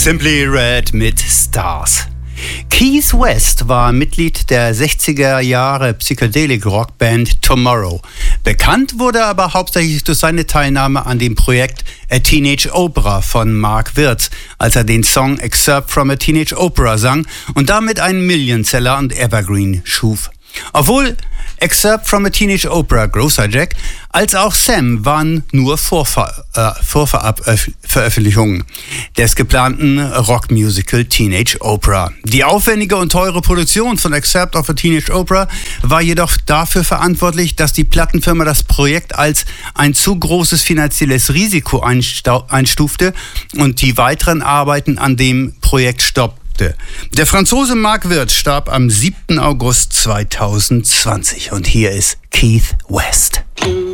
Simply Red mit Stars. Keith West war Mitglied der 60er Jahre Psychedelic-Rockband Tomorrow. Bekannt wurde er aber hauptsächlich durch seine Teilnahme an dem Projekt A Teenage Opera von Mark Wirtz, als er den Song Excerpt from a Teenage Opera sang und damit einen Millionseller und Evergreen schuf. Obwohl Excerpt from a Teenage Opera, Grocer Jack, als auch Sam waren nur Vorveröffentlichungen des geplanten Rockmusical Teenage Opera. Die aufwendige und teure Produktion von Excerpt of a Teenage Opera war jedoch dafür verantwortlich, dass die Plattenfirma das Projekt als ein zu großes finanzielles Risiko einstufte und die weiteren Arbeiten an dem Projekt stoppte. Der Franzose Mark Wirtz starb am 7. August 2020 und hier ist Keith West.